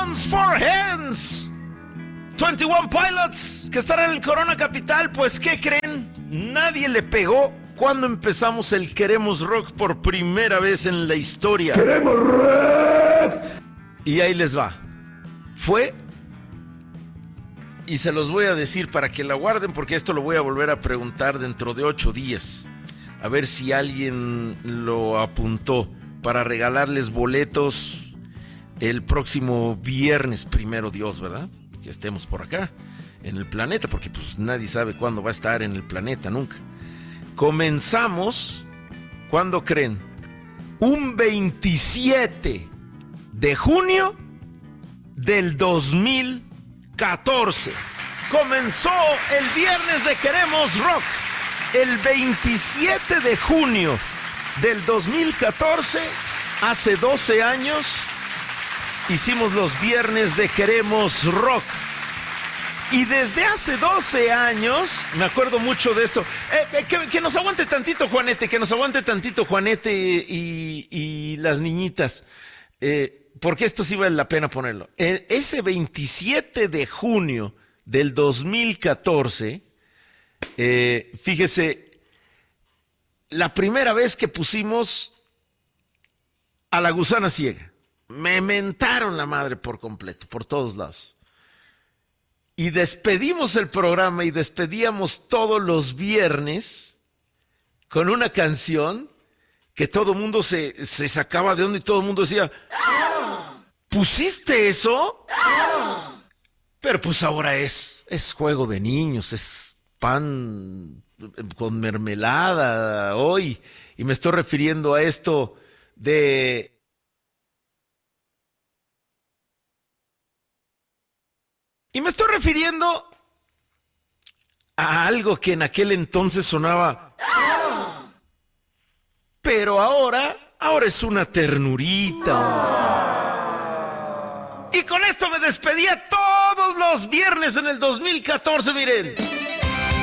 Guns for Hands, 21 Pilots, que estarán en el Corona Capital. Pues, ¿qué creen? Nadie le pegó cuando empezamos el Queremos Rock por primera vez en la historia. ¡Queremos rock! Y ahí les va. Fue, y se los voy a decir para que la guarden, porque esto lo voy a volver a preguntar dentro de 8 días. A ver si alguien lo apuntó para regalarles boletos el próximo viernes, primero Dios, ¿verdad? Que estemos por acá, en el planeta, porque pues nadie sabe cuándo va a estar en el planeta, nunca. Comenzamos, ¿cuándo creen? Un 27 de junio del 2014. Comenzó el viernes de Queremos Rock. El 27 de junio del 2014, hace 12 años, hicimos los viernes de Queremos Rock. Y desde hace 12 años, me acuerdo mucho de esto. Que nos aguante tantito, Juanete, y las niñitas. Porque esto sí vale la pena ponerlo. Ese 27 de junio del 2014, fíjese, la primera vez que pusimos a La Gusana Ciega. Me mentaron la madre por completo, por todos lados. Y despedimos el programa y despedíamos todos los viernes con una canción que todo el mundo se sacaba de onda y todo el mundo decía, ¿pusiste eso? Pero pues ahora es juego de niños, es pan con mermelada hoy. Y me estoy refiriendo a esto de... Y me estoy refiriendo a algo que en aquel entonces sonaba, pero ahora es una ternurita. Y con esto me despedía todos los viernes en el 2014, miren.